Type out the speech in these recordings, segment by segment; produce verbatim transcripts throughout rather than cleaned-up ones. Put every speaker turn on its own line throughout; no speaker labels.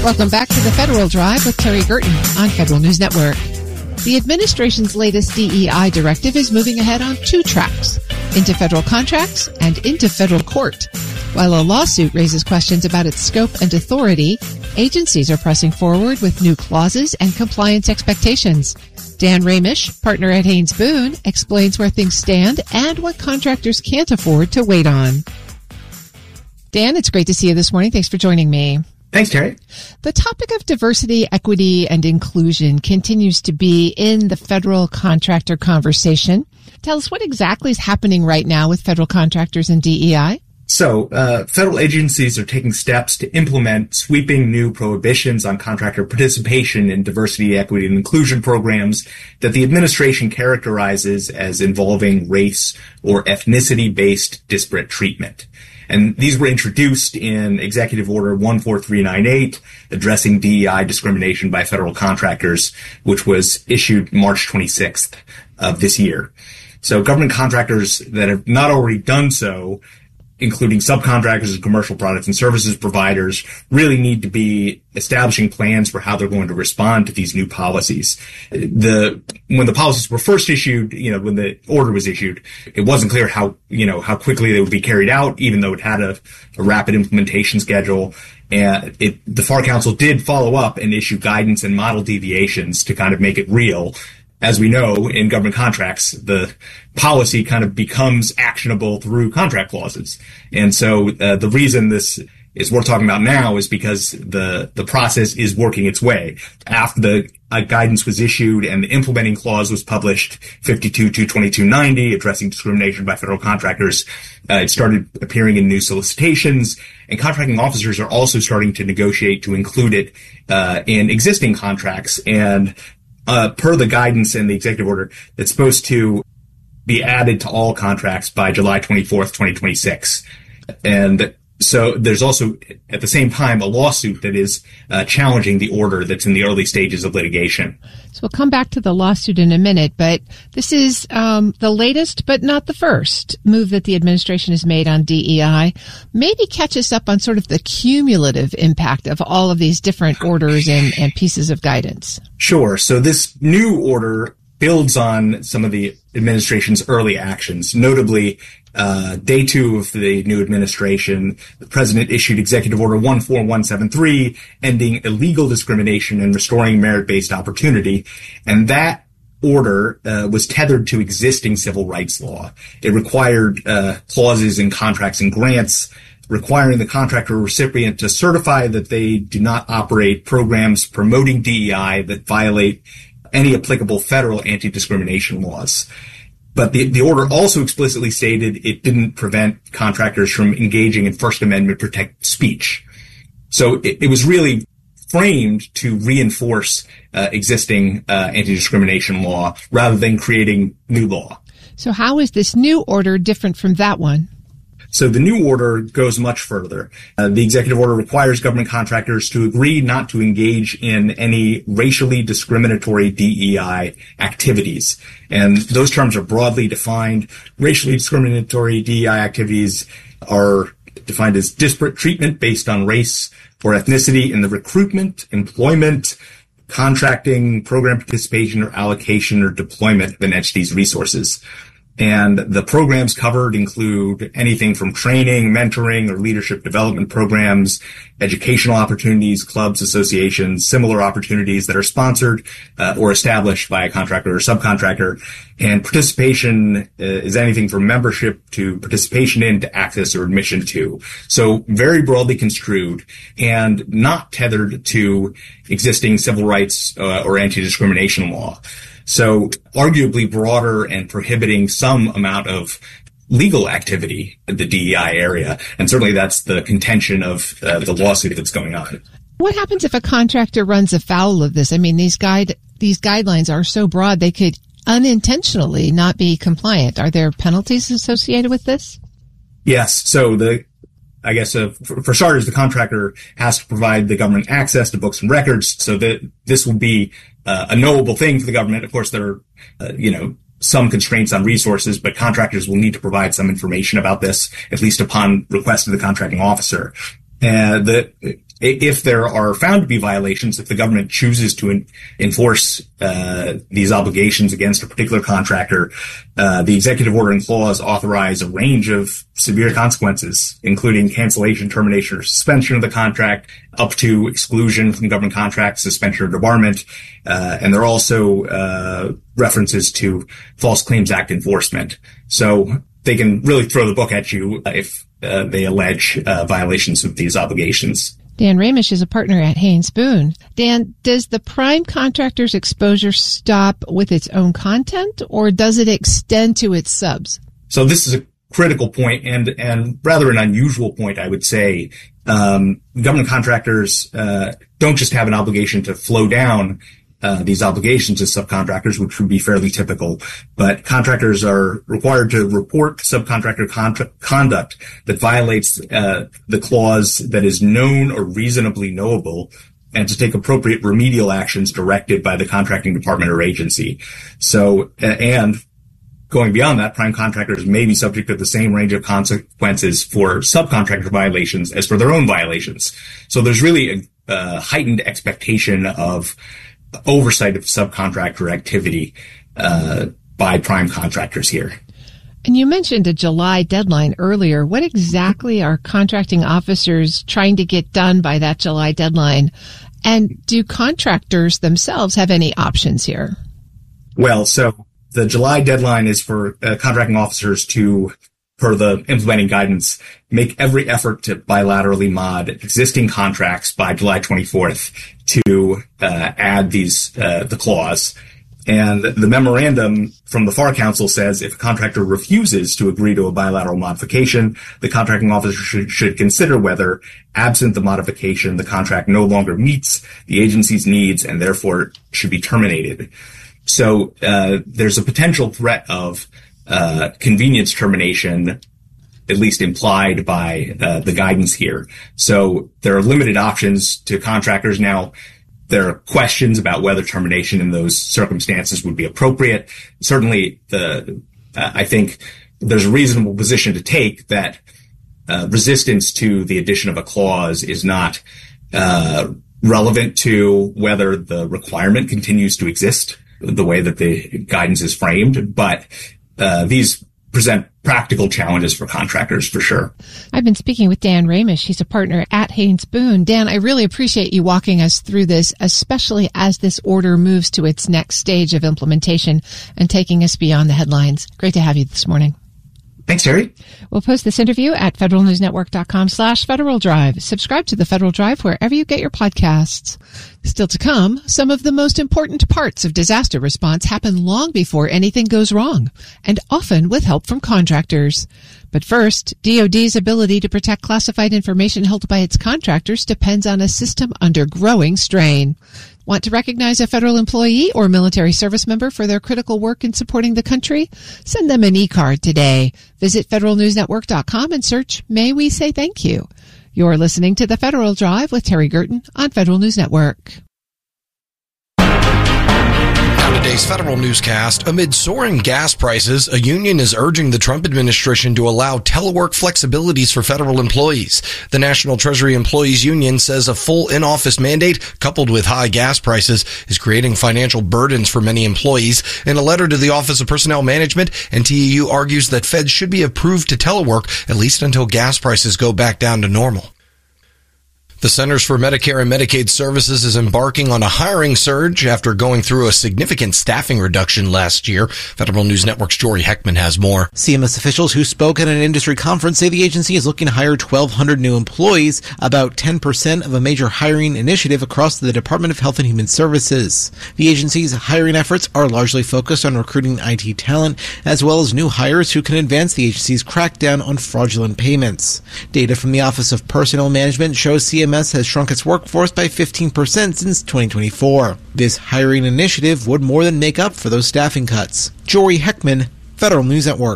Welcome back to the Federal Drive with Terry Gerton on Federal News Network. The administration's latest D E I directive is moving ahead on two tracks, into federal contracts and into federal court. While a lawsuit raises questions about its scope and authority, agencies are pressing forward with new clauses and compliance expectations. Dan Ramish, partner at Haynes Boone, explains where things stand and what contractors can't afford to wait on. Dan, it's great to see you this morning. Thanks for joining me.
Thanks, Terry.
The topic of diversity, equity, and inclusion continues to be in the federal contractor conversation. Tell us what exactly is happening right now with federal contractors and D E I.
So, uh, federal agencies are taking steps to implement sweeping new prohibitions on contractor participation in diversity, equity, and inclusion programs that the administration characterizes as involving race or ethnicity-based disparate treatment. And these were introduced in Executive Order one four three nine eight, addressing D E I discrimination by federal contractors, which was issued March twenty-sixth of this year. So government contractors that have not already done so, including subcontractors and commercial products and services providers, really need to be establishing plans for how they're going to respond to these new policies. The, when the policies were first issued, you know, when the order was issued, it wasn't clear how, you know, how quickly they would be carried out, even though it had a, a rapid implementation schedule. And it, the FAR Council did follow up and issue guidance and model deviations to kind of make it real. As we know, in government contracts, the policy kind of becomes actionable through contract clauses. And so uh, the reason this is worth talking about now is because the, the process is working its way. After the uh, guidance was issued and the implementing clause was published, fifty-two two twenty-two ninety, addressing discrimination by federal contractors, uh, it started appearing in new solicitations, and contracting officers are also starting to negotiate to include it uh, in existing contracts. And Uh, per the guidance in the executive order, it's supposed to be added to all contracts by July twenty-fourth, twenty twenty-six. And so there's also, at the same time, a lawsuit that is uh, challenging the order that's in the early stages of litigation.
So we'll come back to the lawsuit in a minute, but this is um, the latest, but not the first move that the administration has made on D E I. Maybe catch us up on sort of the cumulative impact of all of these different orders and, and pieces of guidance.
Sure. So this new order builds on some of the administration's early actions. Notably, uh, day two of the new administration, the president issued Executive Order one four one seven three, ending illegal discrimination and restoring merit-based opportunity. And that order uh, was tethered to existing civil rights law. It required uh, clauses in contracts and grants requiring the contractor or recipient to certify that they do not operate programs promoting D E I that violate any applicable federal anti-discrimination laws. But the, the order also explicitly stated it didn't prevent contractors from engaging in First Amendment protected speech. So it, it was really framed to reinforce uh, existing uh, anti-discrimination law rather than creating new law.
So how is this new order different from that one?
So the new order goes much further. Uh, the executive order requires government contractors to agree not to engage in any racially discriminatory D E I activities. And those terms are broadly defined. Racially discriminatory D E I activities are defined as disparate treatment based on race or ethnicity in the recruitment, employment, contracting, program participation, or allocation or deployment of an entity's resources. And the programs covered include anything from training, mentoring, or leadership development programs, educational opportunities, clubs, associations, similar opportunities that are sponsored uh, or established by a contractor or subcontractor. And participation uh, is anything from membership to participation in to access or admission to. So very broadly construed and not tethered to existing civil rights uh, or anti-discrimination law. So arguably broader and prohibiting some amount of legal activity in the D E I area. And certainly that's the contention of uh, the lawsuit that's going on.
What happens if a contractor runs afoul of this? I mean, these guide these guidelines are so broad they could unintentionally not be compliant. Are there penalties associated with this?
Yes. So the I guess uh, for, for starters, the contractor has to provide the government access to books and records so that this will be uh, a knowable thing for the government. Of course, there are, uh, you know, some constraints on resources, but contractors will need to provide some information about this, at least upon request of the contracting officer. And the, if there are found to be violations, if the government chooses to in, enforce uh, these obligations against a particular contractor, uh, the executive order and clause authorize a range of severe consequences, including cancellation, termination, or suspension of the contract, up to exclusion from government contracts, suspension or debarment. Uh, and there are also uh, references to False Claims Act enforcement. So they can really throw the book at you if uh, they allege uh, violations of these obligations.
Dan Ramish is a partner at Haynes Boone. Dan, does the prime contractor's exposure stop with its own content, or does it extend to its subs?
So this is a critical point and, and rather an unusual point, I would say. Um, government contractors uh, don't just have an obligation to flow down Uh, these obligations to subcontractors, which would be fairly typical, but contractors are required to report subcontractor contra- conduct that violates uh, the clause that is known or reasonably knowable, and to take appropriate remedial actions directed by the contracting department or agency. So, uh, and going beyond that, prime contractors may be subject to the same range of consequences for subcontractor violations as for their own violations. So there's really a, a heightened expectation of oversight of subcontractor activity uh, by prime contractors here.
And you mentioned a July deadline earlier. What exactly are contracting officers trying to get done by that July deadline? And do contractors themselves have any options here?
Well, so the July deadline is for uh, contracting officers to, per the implementing guidance, make every effort to bilaterally mod existing contracts by July twenty-fourth to uh, add these uh, the clause. And the memorandum from the FAR Council says if a contractor refuses to agree to a bilateral modification, the contracting officer should, should consider whether, absent the modification, the contract no longer meets the agency's needs and therefore should be terminated. So uh, there's a potential threat of uh convenience termination, at least implied by uh, the guidance here. So there are limited options to contractors. Now, there are questions about whether termination in those circumstances would be appropriate. Certainly, the uh, I think there's a reasonable position to take that uh, resistance to the addition of a clause is not uh relevant to whether the requirement continues to exist the way that the guidance is framed, but uh these present practical challenges for contractors, for sure.
I've been speaking with Dan Ramish. He's a partner at Haynes Boone. Dan, I really appreciate you walking us through this, especially as this order moves to its next stage of implementation and taking us beyond the headlines. Great to have you this morning.
Thanks, Terry.
We'll post this interview at federalnewsnetwork.com slash Federal Drive. Subscribe to the Federal Drive wherever you get your podcasts. Still to come, some of the most important parts of disaster response happen long before anything goes wrong, and often with help from contractors. But first, D O D's ability to protect classified information held by its contractors depends on a system under growing strain. Want to recognize a federal employee or military service member for their critical work in supporting the country? Send them an e-card today. Visit federal news network dot com and search May We Say Thank You. You're listening to The Federal Drive with Terry Gerton on Federal News Network.
On today's Federal Newscast, amid soaring gas prices, a union is urging the Trump administration to allow telework flexibilities for federal employees. The National Treasury Employees Union says a full in-office mandate, coupled with high gas prices, is creating financial burdens for many employees. In a letter to the Office of Personnel Management, N T E U argues that feds should be approved to telework, at least until gas prices go back down to normal. The Centers for Medicare and Medicaid Services is embarking on a hiring surge after going through a significant staffing reduction last year. Federal News Network's Jory Heckman has more.
C M S officials who spoke at an industry conference say the agency is looking to hire twelve hundred new employees, about ten percent of a major hiring initiative across the Department of Health and Human Services. The agency's hiring efforts are largely focused on recruiting I T talent, as well as new hires who can advance the agency's crackdown on fraudulent payments. Data from the Office of Personnel Management shows C M S has shrunk its workforce by fifteen percent since twenty twenty-four. This hiring initiative would more than make up for those staffing cuts. Jory Heckman, Federal News Network.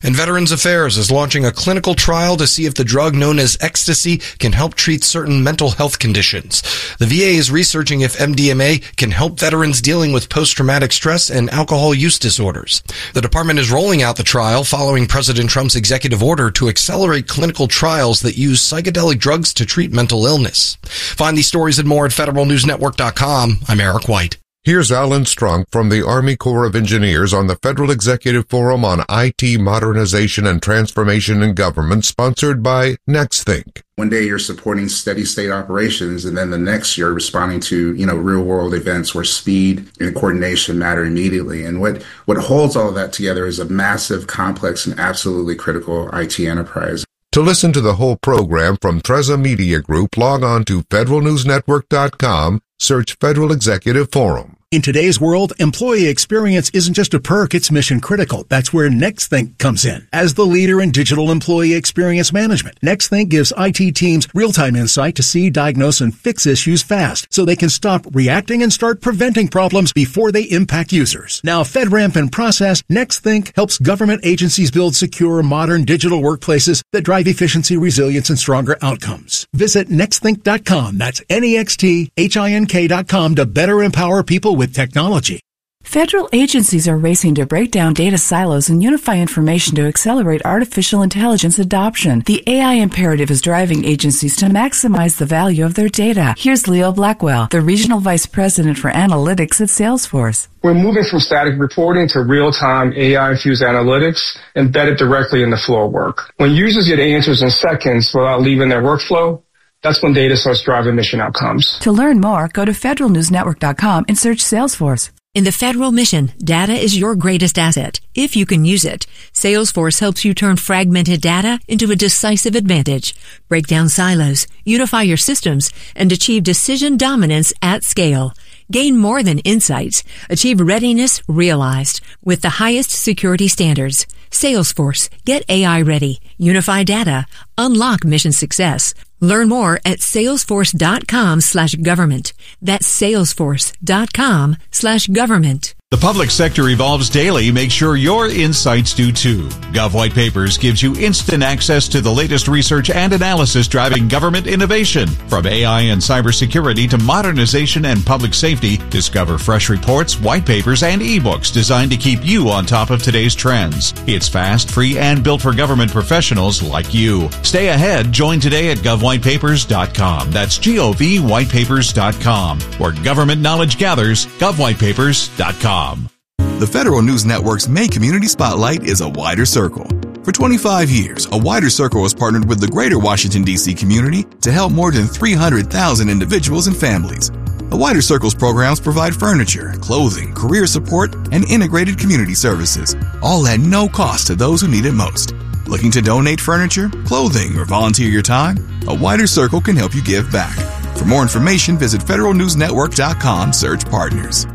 And Veterans Affairs is launching a clinical trial to see if the drug known as ecstasy can help treat certain mental health conditions. The V A is researching if M D M A can help veterans dealing with post-traumatic stress and alcohol use disorders. The department is rolling out the trial following President Trump's executive order to accelerate clinical trials that use psychedelic drugs to treat mental illness. Find these stories and more at federal news network dot com. I'm Eric White.
Here's Alan Strunk from the Army Corps of Engineers on the Federal Executive Forum on I T Modernization and Transformation in Government, sponsored by NextThink.
One day you're supporting steady state operations, and then the next you're responding to, you know, real world events where speed and coordination matter immediately. And what, what holds all of that together is a massive, complex, and absolutely critical I T enterprise.
To listen to the whole program from Treza Media Group, log on to federal news network dot com, search Federal Executive Forum.
In today's world, employee experience isn't just a perk, it's mission critical. That's where NextThink comes in. As the leader in digital employee experience management, NextThink gives I T teams real-time insight to see, diagnose, and fix issues fast so they can stop reacting and start preventing problems before they impact users. Now, FedRAMP in process, NextThink helps government agencies build secure, modern digital workplaces that drive efficiency, resilience, and stronger outcomes. Visit next think dot com. That's N E X T H I N K dot com to better empower people with with technology.
Federal agencies are racing to break down data silos and unify information to accelerate artificial intelligence adoption. The A I imperative is driving agencies to maximize the value of their data. Here's Leo Blackwell, the Regional Vice President for Analytics at Salesforce.
We're moving from static reporting to real-time A I-infused analytics embedded directly in the flow of work. When users get answers in seconds without leaving their workflow, that's when data starts driving mission outcomes.
To learn more, go to federal news network dot com and search Salesforce.
In the federal mission, data is your greatest asset, if you can use it. Salesforce helps you turn fragmented data into a decisive advantage. Break down silos, unify your systems, and achieve decision dominance at scale. Gain more than insights. Achieve readiness realized with the highest security standards. Salesforce. Get A I ready. Unify data. Unlock mission success. Learn more at salesforce.com slash government. That's salesforce.com slash government.
The public sector evolves daily. Make sure your insights do too. Gov White Papers gives you instant access to the latest research and analysis driving government innovation. From A I and cybersecurity to modernization and public safety, discover fresh reports, white papers, and ebooks designed to keep you on top of today's trends. It's fast, free, and built for government professionals like you. Stay ahead. Join today at gov white papers dot com. That's G O V white papers dot com. Where government knowledge gathers, gov white papers dot com.
The Federal News Network's May Community Spotlight is A Wider Circle. For twenty-five years, A Wider Circle has partnered with the greater Washington, D C community to help more than three hundred thousand individuals and families. A Wider Circle's programs provide furniture, clothing, career support, and integrated community services, all at no cost to those who need it most. Looking to donate furniture, clothing, or volunteer your time? A Wider Circle can help you give back. For more information, visit federal news network dot com, search partners.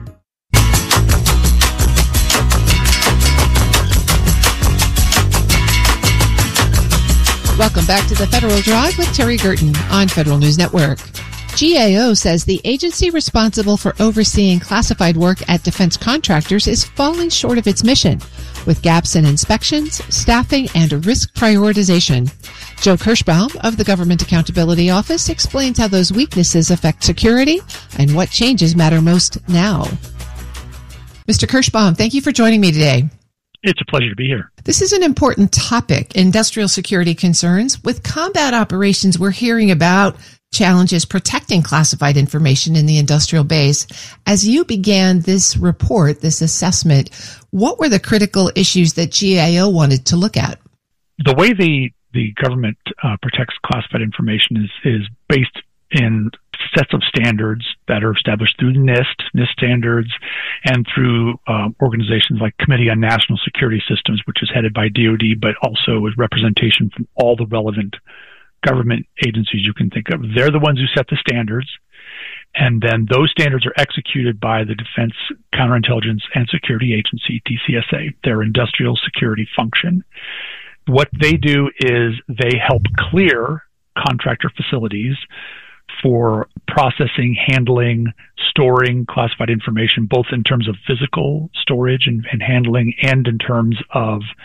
Welcome back to the Federal Drive with Terry Gerton on Federal News Network. G A O says the agency responsible for overseeing classified work at defense contractors is falling short of its mission, with gaps in inspections, staffing, and risk prioritization. Joe Kirschbaum of the Government Accountability Office explains how those weaknesses affect security and what changes matter most now. Mister Kirschbaum, thank you for joining me today.
It's a pleasure to be here.
This is an important topic, industrial security concerns. With combat operations, we're hearing about challenges protecting classified information in the industrial base. As you began this report, this assessment, what were the critical issues that G A O wanted to look at?
The way the, the government uh, protects classified information is, is based in sets of standards that are established through NIST, NIST standards, and through uh, organizations like Committee on National Security Systems, which is headed by D O D, but also with representation from all the relevant government agencies you can think of. They're the ones who set the standards, and then those standards are executed by the Defense Counterintelligence and Security Agency, D C S A, their industrial security function. What they do is they help clear contractor facilities for processing, handling, storing classified information, both in terms of physical storage and, and handling and in terms of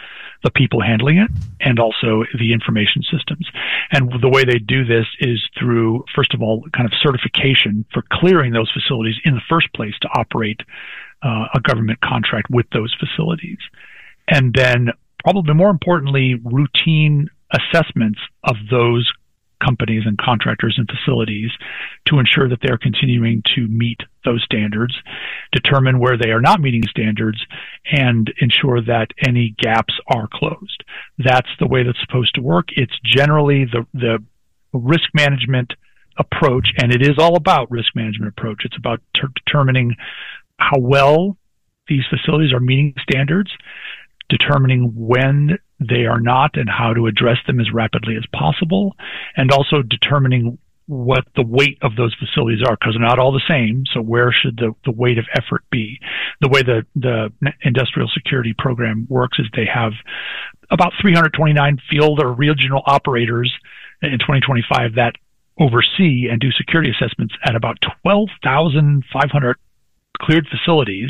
the people handling it and also the information systems. And the way they do this is through, first of all, kind of certification for clearing those facilities in the first place to operate uh, a government contract with those facilities. And then probably more importantly, routine assessments of those companies and contractors and facilities to ensure that they're continuing to meet those standards, determine where they are not meeting standards, and ensure that any gaps are closed. That's the way that's supposed to work. It's generally the, the risk management approach, and it is all about risk management approach. It's about ter- determining how well these facilities are meeting standards, determining when they are not and how to address them as rapidly as possible, and also determining what the weight of those facilities are, because they're not all the same. So where should the, the weight of effort be? The way the, the industrial security program works is they have about three hundred twenty-nine field or regional operators in twenty twenty-five that oversee and do security assessments at about twelve thousand five hundred cleared facilities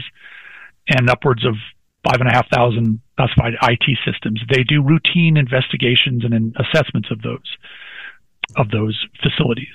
and upwards of five and a half thousand classified I T systems. They do routine investigations and assessments of those of those facilities.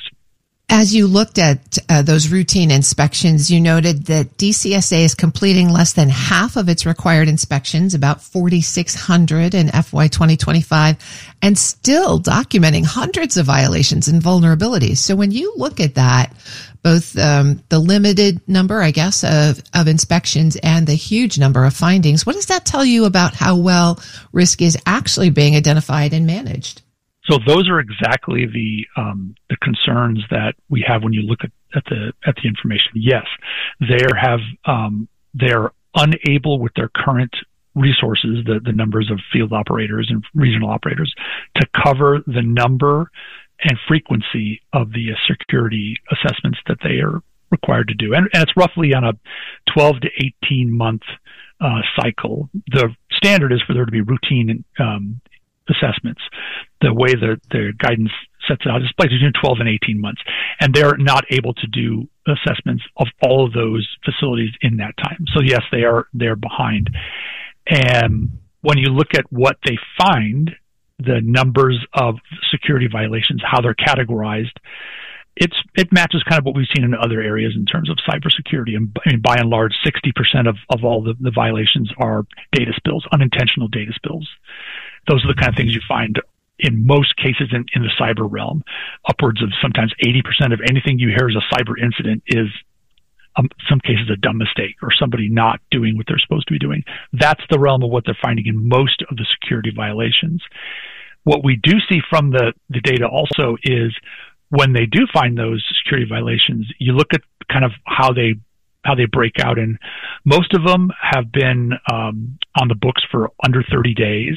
As you looked at uh, those routine inspections, you noted that D C S A is completing less than half of its required inspections, about forty-six hundred in F Y twenty twenty-five, and still documenting hundreds of violations and vulnerabilities. So when you look at that, both um, the limited number, I guess, of, of inspections and the huge number of findings, what does that tell you about how well risk is actually being identified and managed?
So those are exactly the um, the concerns that we have when you look at, at the at the information. Yes, they have um, they're unable with their current resources, the, the numbers of field operators and regional operators, to cover the number and frequency of the security assessments that they are required to do. And, and it's roughly on a twelve to eighteen month uh, cycle. The standard is for there to be routine um, assessments. The way the, the guidance sets it out is between twelve and eighteen months. And they're not able to do assessments of all of those facilities in that time. So yes, they are, they're behind. And when you look at what they find, the numbers of security violations, how they're categorized, it's it matches kind of what we've seen in other areas in terms of cybersecurity. And I mean, by and large, sixty percent of, of all the, the violations are data spills, unintentional data spills. Those are the kind of things you find in most cases in, in the cyber realm. Upwards of sometimes eighty percent of anything you hear as a cyber incident is um, some cases a dumb mistake or somebody not doing what they're supposed to be doing. That's the realm of what they're finding in most of the security violations. What we do see from the, the data also is when they do find those security violations, you look at kind of how they how they break out, and most of them have been um, on the books for under thirty days.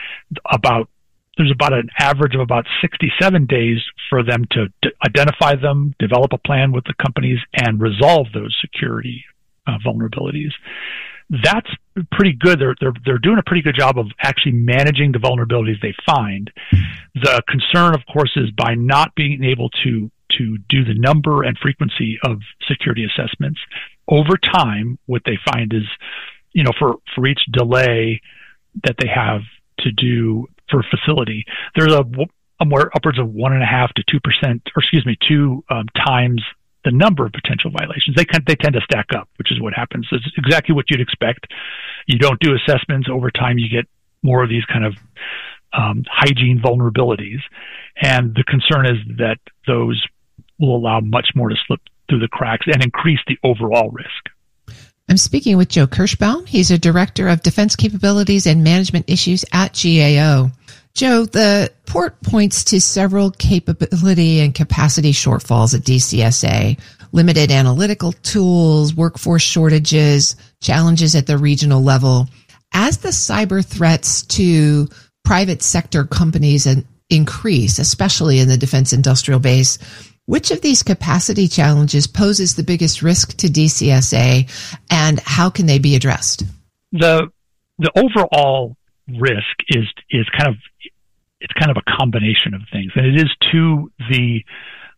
About there's about an average of about sixty-seven days for them to, to identify them, develop a plan with the companies, and resolve those security uh, vulnerabilities. That's pretty good. They're, they're, they're doing a pretty good job of actually managing the vulnerabilities they find. The concern, of course, is by not being able to, to do the number and frequency of security assessments over time, what they find is, you know, for, for each delay that they have to do for a facility, there's a, a more upwards of one and a half to two percent, or excuse me, two um, times the number of potential violations. They can, they tend to stack up, which is what happens. It's exactly what you'd expect. You don't do assessments over time, you get more of these kind of um, hygiene vulnerabilities. And the concern is that those will allow much more to slip through the cracks and increase the overall risk.
I'm speaking with Joe Kirschbaum. He's a director of defense capabilities and management issues at G A O. Joe, the report points to several capability and capacity shortfalls at D C S A, limited analytical tools, workforce shortages, challenges at the regional level. As the cyber threats to private sector companies increase, especially in the defense industrial base, which of these capacity challenges poses the biggest risk to D C S A, and how can they be addressed?
The the overall risk is is kind of it's kind of a combination of things, and it is to the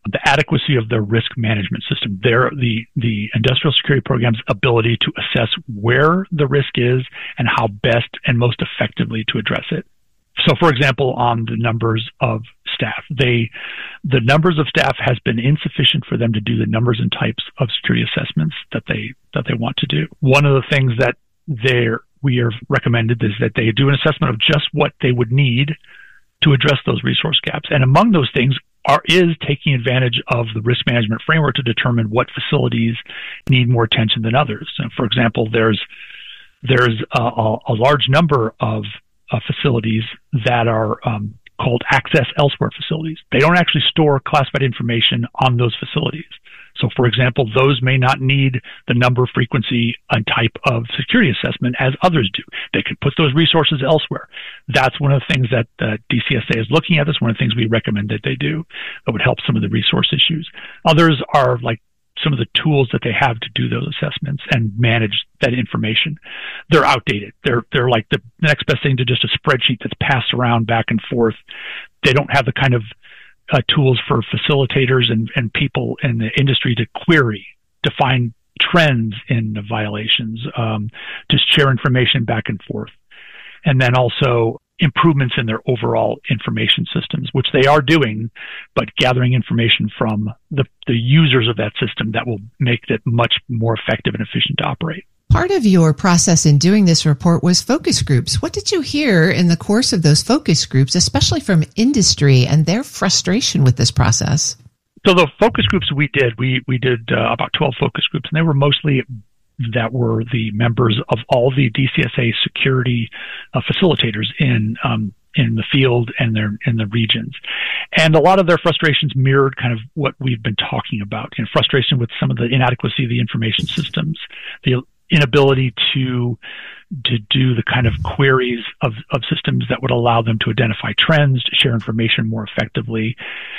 the adequacy of their risk management system, their the the industrial security program's ability to assess where the risk is and how best and most effectively to address it. So, for example, on the numbers of staff, they the numbers of staff has been insufficient for them to do the numbers and types of security assessments that they that they want to do. One of the things that they're we have recommended is that they do an assessment of just what they would need to address those resource gaps. And among those things are is taking advantage of the risk management framework to determine what facilities need more attention than others. And for example, there's there's a, a, a large number of uh, facilities that are um, called access elsewhere facilities. They don't actually store classified information on those facilities. So, for example, those may not need the number, frequency, and type of security assessment as others do. They could put those resources elsewhere. That's one of the things that uh, D C S A is looking at. That's one of the things we recommend that they do that would help some of the resource issues. Others are like some of the tools that they have to do those assessments and manage that information. They're outdated. They're they're like the next best thing to just a spreadsheet that's passed around back and forth. They don't have the kind of Uh, tools for facilitators and, and people in the industry to query, to find trends in the violations, um, to share information back and forth. And then also improvements in their overall information systems, which they are doing, but gathering information from the, the users of that system that will make it much more effective and efficient to operate.
Part of your process in doing this report was focus groups. What did you hear in the course of those focus groups, especially from industry and their frustration with this process?
So the focus groups we did, we, we did uh, about twelve focus groups, and they were mostly that were the members of all the D C S A security uh, facilitators in um, in the field and their in the regions. And a lot of their frustrations mirrored kind of what we've been talking about, you know, frustration with some of the inadequacy of the information systems, the inability to to do the kind of queries of, of systems that would allow them to identify trends, to share information more effectively,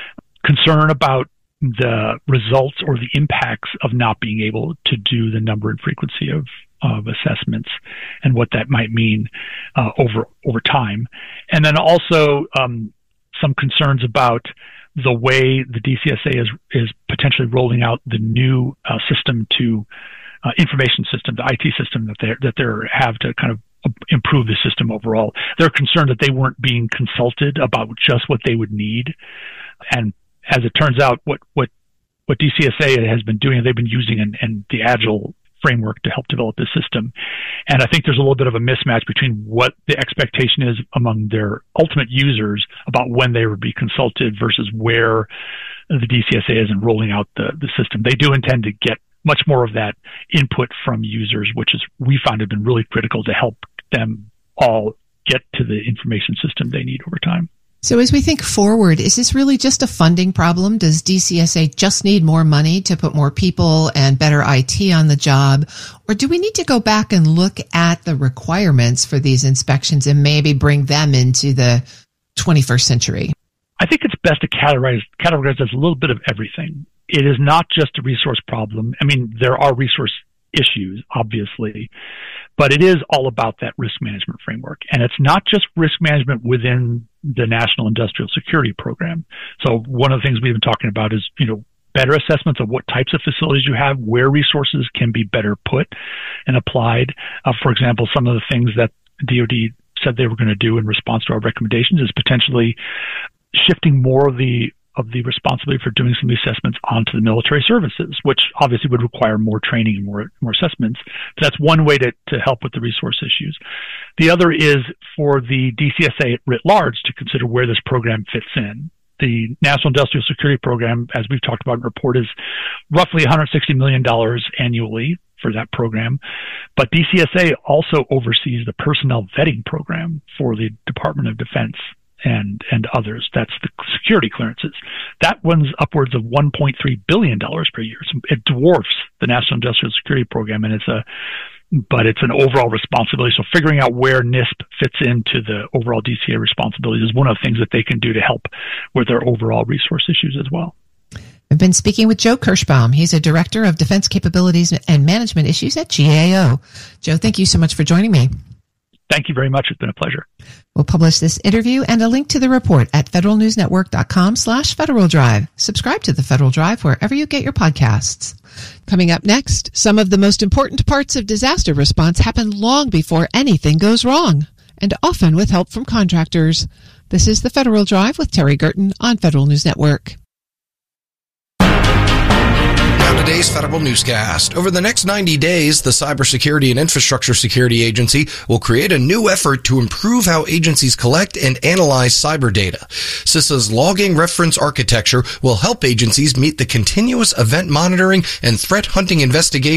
concern about the results or the impacts of not being able to do the number and frequency of, of assessments and what that might mean uh, over over time. And then also um, some concerns about the way the D C S A is, is potentially rolling out the new uh, system to Uh, information system, the I T system that they that they have to kind of improve the system overall. They're concerned that they weren't being consulted about just what they would need. And as it turns out, what what what D C S A has been doing, they've been using an, and the Agile framework to help develop this system. And I think there's a little bit of a mismatch between what the expectation is among their ultimate users about when they would be consulted versus where the D C S A is in rolling out the, the system. They do intend to get much more of that input from users, which is we find have been really critical to help them all get to the information system they need over time.
So as we think forward, is this really just a funding problem? Does D C S A just need more money to put more people and better I T on the job? Or do we need to go back and look at the requirements for these inspections and maybe bring them into the twenty-first century?
I think it's best to categorize, categorize as a little bit of everything. It is not just a resource problem. I mean, there are resource issues, obviously, but it is all about that risk management framework. And it's not just risk management within the National Industrial Security Program. So one of the things we've been talking about is, you know, better assessments of what types of facilities you have, where resources can be better put and applied. Uh, for example, some of the things that D O D said they were going to do in response to our recommendations is potentially shifting more of the of the responsibility for doing some of the assessments onto the military services, which obviously would require more training and more, more assessments. But that's one way to, to help with the resource issues. The other is for the D C S A writ large to consider where this program fits in. The National Industrial Security Program, as we've talked about in the report, is roughly one hundred sixty million dollars annually for that program. But D C S A also oversees the personnel vetting program for the Department of Defense and and others. That's the security clearances. That one's upwards of one point three billion dollars per year. So it dwarfs the National Industrial Security Program, and it's a but it's an overall responsibility. So figuring out where NISP fits into the overall D C A responsibilities is one of the things that they can do to help with their overall resource issues as well.
I've been speaking with Joe Kirschbaum. He's a Director of Defense Capabilities and Management Issues at G A O. Joe, thank you so much for joining me.
Thank you very much. It's been a pleasure.
We'll publish this interview and a link to the report at federalnewsnetwork.com slash Federal Drive. Subscribe to the Federal Drive wherever you get your podcasts. Coming up next, some of the most important parts of disaster response happen long before anything goes wrong, and often with help from contractors. This is the Federal Drive with Terry Gerton on Federal News Network.
Now today's Federal Newscast. Over the next ninety days, the Cybersecurity and Infrastructure Security Agency will create a new effort to improve how agencies collect and analyze cyber data. CISA's logging reference architecture will help agencies meet the continuous event monitoring and threat hunting investigation